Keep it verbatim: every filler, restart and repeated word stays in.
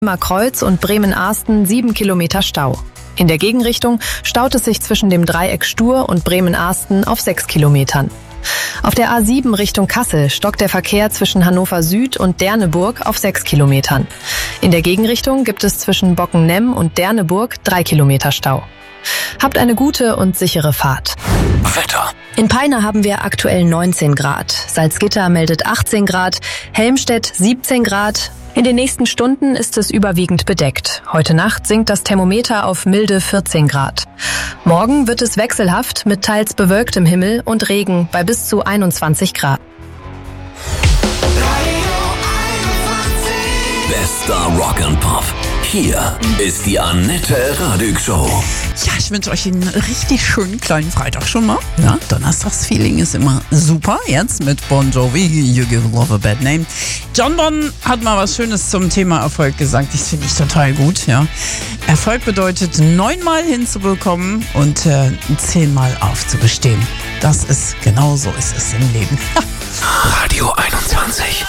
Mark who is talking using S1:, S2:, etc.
S1: Kreuz und Bremen-Arsten sieben Kilometer Stau. In der Gegenrichtung staut es sich zwischen dem Dreieck Stur und Bremen-Arsten auf sechs Kilometern. Auf der A sieben Richtung Kassel stockt der Verkehr zwischen Hannover Süd und Derneburg auf sechs Kilometern. In der Gegenrichtung gibt es zwischen Bockennemm und Derneburg drei Kilometer Stau. Habt eine gute und sichere Fahrt.
S2: Wetter.
S1: In Peine haben wir aktuell neunzehn Grad. Salzgitter meldet achtzehn Grad, Helmstedt siebzehn Grad. In den nächsten Stunden ist es überwiegend bedeckt. Heute Nacht sinkt das Thermometer auf milde vierzehn Grad. Morgen wird es wechselhaft mit teils bewölktem Himmel und Regen bei bis zu einundzwanzig Grad.
S2: Bester Rock and Pop. Hier ist die Annette Radig Show.
S3: Ja, ich wünsche euch einen richtig schönen kleinen Freitag schon mal. Ja, Donnerstagsfeeling ist immer super. Jetzt mit Bon Jovi, You Give Love a Bad Name. John Bon hat mal was Schönes zum Thema Erfolg gesagt. Das finde ich total gut. Ja. Erfolg bedeutet, neunmal hinzubekommen und äh, zehnmal aufzubestehen. Das ist, genau so ist es im Leben.
S2: Radio einundzwanzig.